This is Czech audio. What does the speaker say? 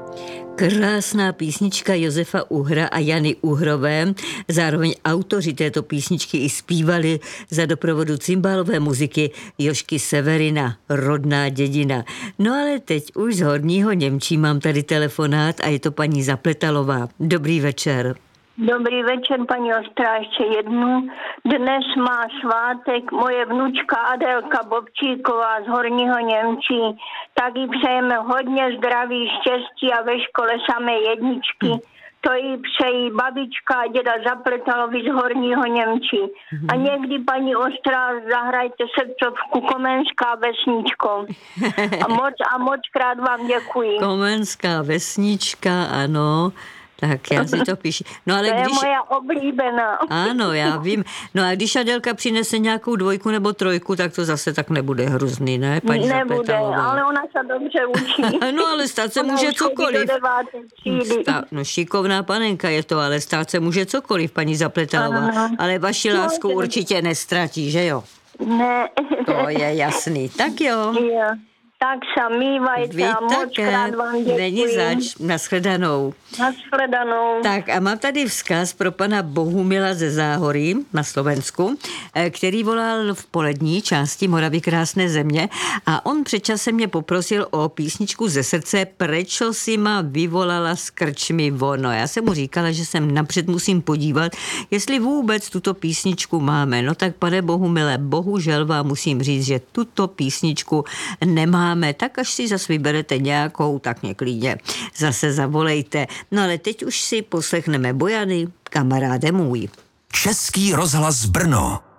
Krásná písnička Josefa Uhra a Jany Uhrové. Zároveň autoři této písničky i zpívali za doprovodu cymbálové muziky Jožky Severina, Rodná dědina. No ale teď už z Horního Němčí mám tady telefonát a je to paní Zapletalová. Dobrý večer. Dobrý večer, paní Ostrá, ještě jednu. Dnes má svátek moje vnučka Adelka Bobčíková z Horního Němčí. Tak jí přejeme hodně zdraví, štěstí a ve škole samé jedničky. To jí přejí babička a děda Zapletalovi z Horního Němčí. A někdy, paní Ostrá, zahrajte srdcovku Komenská vesničko. A moc krát vám děkuji. Komenská vesnička, ano. Tak já si to píšu. No, ale to je moja oblíbená. Ano, já vím. No a když Adelka přinese nějakou 2 nebo 3, tak to zase tak nebude hrozný, ne, paní Zapletalová? Ale ona se dobře učí. No, ale stát se může cokoliv. No, šikovná panenka je to, ale stát se může cokoliv, paní Zapletalová. Ano. Ale vaši lásku určitě nestratí, že jo? Ne. To je jasný. Tak jo. Tak se mívajte a moc krát vám děkuji. Není zač, nashledanou. Nashledanou. Tak a mám tady vzkaz pro pana Bohumila ze Záhorí na Slovensku, který volal v polední části Moravy krásné země a on před časem mě poprosil o písničku ze srdce Prečo si ma vyvolala z krčmy vono. Já jsem mu říkala, že jsem napřed musím podívat, jestli vůbec tuto písničku máme. No tak pane Bohumile, bohužel vám musím říct, že tuto písničku nemáme. Tak až si zase vyberete nějakou, tak mě klidně zase zavolejte. No ale teď už si poslechneme Bojany, Kamaráde můj. Český rozhlas Brno.